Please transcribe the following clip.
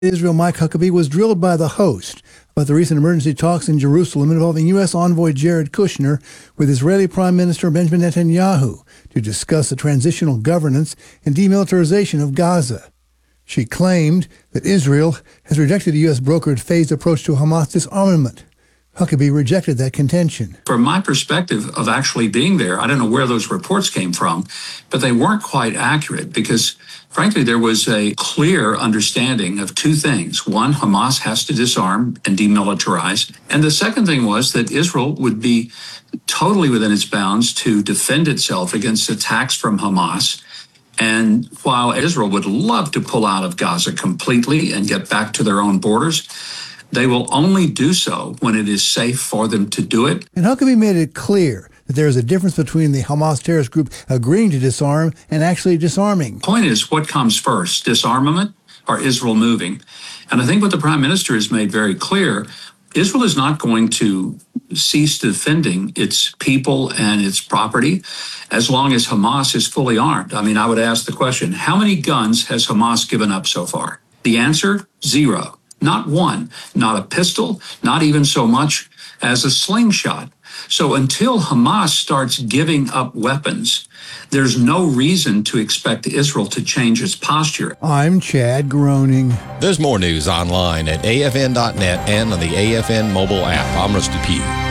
Israel Mike Huckabee was drilled by the host about the recent emergency talks in Jerusalem involving U.S. envoy Jared Kushner with Israeli Prime Minister Benjamin Netanyahu to discuss the transitional governance and demilitarization of Gaza. She claimed that Israel has rejected a U.S. brokered phased approach to Hamas disarmament. Huckabee rejected that contention. From my perspective of actually being there, I don't know where those reports came from, but they weren't quite accurate because, frankly, there was a clear understanding of two things. One, Hamas has to disarm and demilitarize. And the second thing was that Israel would be totally within its bounds to defend itself against attacks from Hamas. And while Israel would love to pull out of Gaza completely and get back to their own borders, they will only do so when it is safe for them to do it. And Huckabee made it clear that there is a difference between the Hamas terrorist group agreeing to disarm and actually disarming. Point is, what comes first, disarmament or Israel moving? And I think what the Prime Minister has made very clear, Israel is not going to cease defending its people and its property as long as Hamas is fully armed. I mean, I would ask the question, how many guns has Hamas given up so far? The answer, 0. Not one, not a pistol, not even so much as a slingshot. So until Hamas starts giving up weapons, there's no reason to expect Israel to change its posture. I'm Chad Groening. There's more news online at afn.net and on the AFN mobile app. I'm Rusty Pugh.